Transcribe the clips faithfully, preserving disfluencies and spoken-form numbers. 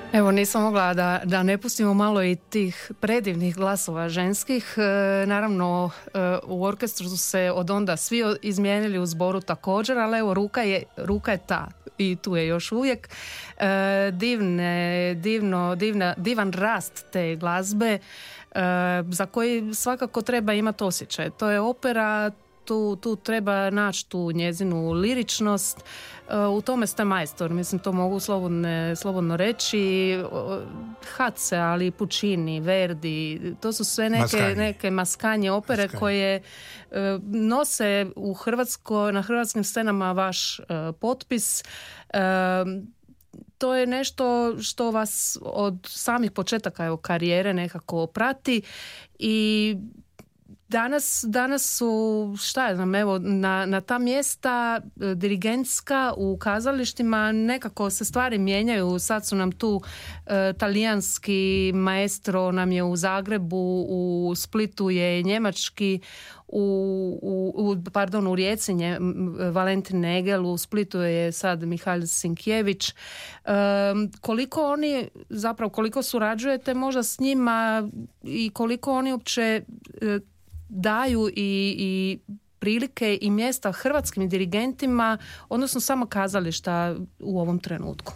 Evo, nisam mogla da, da ne pustimo malo i tih predivnih glasova ženskih. E, naravno, e, u orkestru su se od onda svi izmijenili, u zboru također, ali evo, ruka je, ruka je ta i tu je još uvijek. E, divne, divno, divna, divan rast te glazbe e, za koji svakako treba imati osjećaj. To je opera, tu, tu treba naći tu njezinu liričnost. U tome ste majstor, mislim, to mogu slobodne, slobodno reći. Hatze, ali Puccini, Verdi, to su sve neke maskanje, neke maskanje opere maskanje. koje uh, nose u Hrvatsko, na hrvatskim scenama vaš uh, potpis. Uh, to je nešto što vas od samih početaka evo, karijere nekako prati i Danas, danas su, šta je znam, evo, na, na ta mjesta dirigentska u kazalištima nekako se stvari mijenjaju. Sad su nam tu e, talijanski maestro nam je u Zagrebu, u Splitu je njemački, u, u, u, pardon, u Rijeci nje, Valentin Negel, u Splitu je sad Mihail Sinkjević. E, koliko oni, zapravo koliko surađujete možda s njima i koliko oni uopće e, daju i, i prilike i mjesta hrvatskim dirigentima, odnosno samo kazališta u ovom trenutku?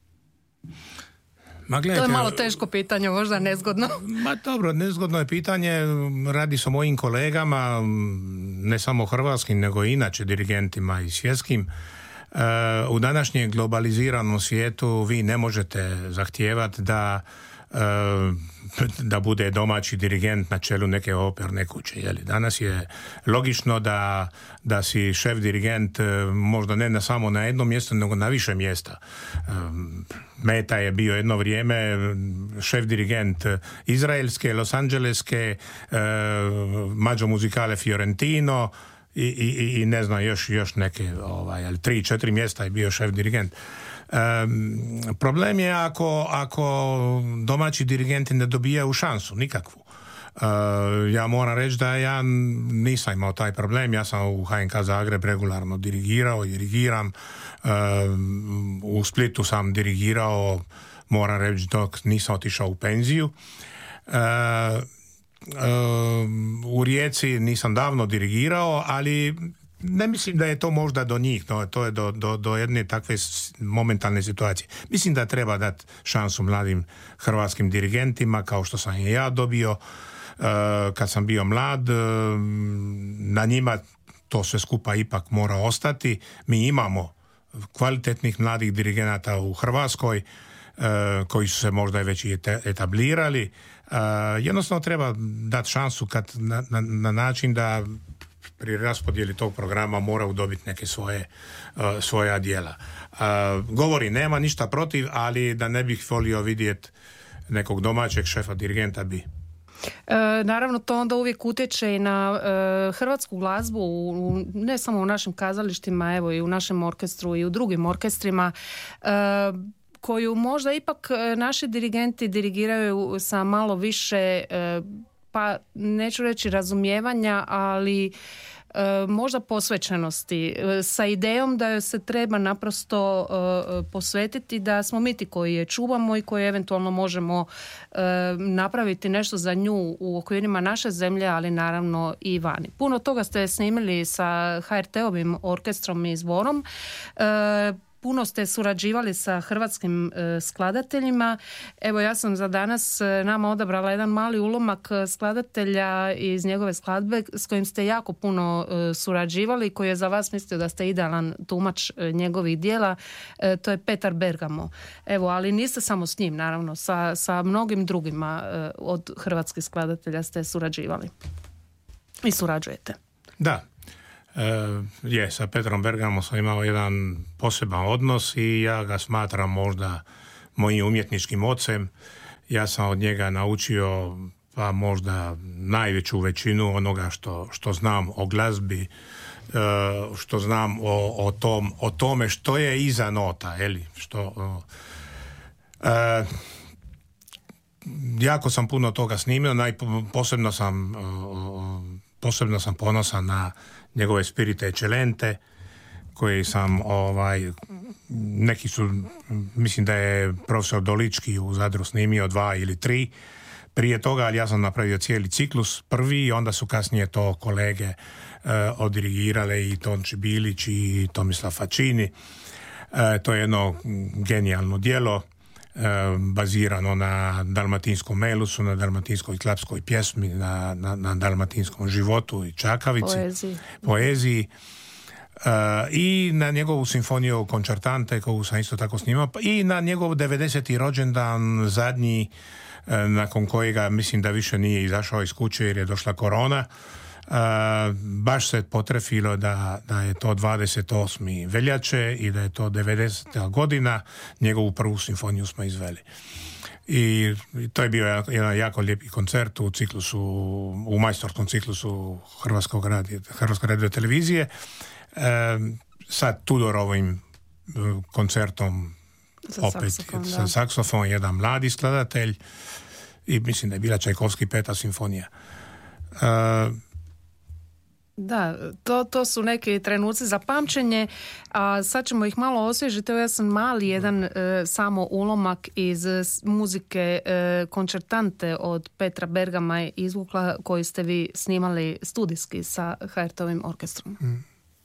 Ma gledajte, to je malo teško pitanje, možda nezgodno. Ma dobro, nezgodno je pitanje, radi se o mojim kolegama, ne samo hrvatskim, nego i inače dirigentima i svjetskim. U današnjem globaliziranom svijetu vi ne možete zahtijevati da da bude domaći dirigent na čelu neke operne kuće. Jeli? Danas je logično da, da si šef dirigent možda ne na samo na jednom mjestu, nego na više mjesta. Meta je bio jedno vrijeme šef dirigent izraelske, Los Angeleske, Maggio Musicale Fiorentino i, i, i ne znam još, još neke ovaj, ali tri, četiri mjesta je bio šef dirigent. Um, problem je ako, ako domaći dirigenti ne dobijaju šansu, nikakvu. Uh, ja moram reći da ja nisam imao taj problem, ja sam u H N K Zagreb regularno dirigirao, dirigiram, uh, u Splitu sam dirigirao, moram reći dok nisam otišao u penziju. Uh, uh, u Rijeci nisam davno dirigirao, ali ne mislim da je to možda do njih, no, to je do, do, do jedne takve momentalne situacije. Mislim da treba dati šansu mladim hrvatskim dirigentima, kao što sam i ja dobio uh, kad sam bio mlad. Uh, na njima to sve skupa ipak mora ostati. Mi imamo kvalitetnih mladih dirigenata u Hrvatskoj uh, koji su se možda već i etablirali. Uh, jednostavno treba dati šansu kad, na, na, na način da pri raspodjeli tog programa moraju dobiti neke svoje, uh, svoja djela. Uh, govori, nema ništa protiv, ali da ne bih volio vidjeti nekog domaćeg šefa dirigenta bi. E, naravno, to onda uvijek utječe i na e, hrvatsku glazbu, u, ne samo u našim kazalištima, evo i u našem orkestru i u drugim orkestrima, e, koju možda ipak naši dirigenti dirigiraju sa malo više, e, pa neću reći razumijevanja, ali e, možda posvećenosti, e, sa idejom da joj se treba naprosto e, posvetiti, da smo mi ti koji je čuvamo i koji eventualno možemo e, napraviti nešto za nju u okvirima naše zemlje, ali naravno i vani. Puno toga ste snimili sa H R T-ovim orkestrom i zborom. E, Puno ste surađivali sa hrvatskim e, skladateljima. Evo, ja sam za danas e, nama odabrala jedan mali ulomak skladatelja iz njegove skladbe s kojim ste jako puno e, surađivali, koji je za vas mislio da ste idealan tumač e, njegovih dijela. E, to je Petar Bergamo. Evo, ali niste samo s njim, naravno. Sa, sa mnogim drugima e, od hrvatskih skladatelja ste surađivali. I surađujete. Da. Uh, je, sa Petrom Bergamom sam imao jedan poseban odnos i ja ga smatram možda mojim umjetničkim ocem. Ja sam od njega naučio pa možda najveću većinu onoga što, što znam o glazbi, uh, što znam o, o, tom, o tome što je iza nota, eli, što uh, uh, jako sam puno toga snimio, najposebno sam uh, posebno sam ponosan na njegove Spirite Eccellente, koji sam ovaj neki su, mislim da je profesor Dolički u Zadru snimio dva ili tri prije toga, ali ja sam napravio cijeli ciklus prvi i onda su kasnije to kolege e, odirigirale i Tonči Bilić i Tomislav Facini. E, to je jedno genijalno djelo e, bazirano na dalmatinskom melusu, na dalmatinskoj klapskoj pjesmi, na, na, na dalmatinskom životu i čakavici, poeziji, poeziji. Uh, i na njegovu simfoniju koncertante koju sam isto tako snimao i na njegov devedeseti rođendan zadnji uh, nakon kojega mislim da više nije izašao iz kuće jer je došla korona. Uh, baš se potrefilo da, da je to dvadeset osmi veljače i da je to devedeseta godina, njegovu prvu simfoniju smo izveli. I to je bio jedan jako lijepi koncert u ciklusu, u majstorskom ciklusu Hrvatskog radija, Hrvatske radio televizije. E, sa Tudorovim koncertom za opet saksofon, sa saksofon, jedan mladi skladatelj i mislim da je bila Čajkovski peta simfonija. E, Da, to, to su neki trenuci za pamćenje, a sad ćemo ih malo osvježiti. Ja sam mali jedan e, samo ulomak iz muzike e, koncertante od Petra Bergama izvukla, koji ste vi snimali studijski sa H R T-ovim orkestrom. mm.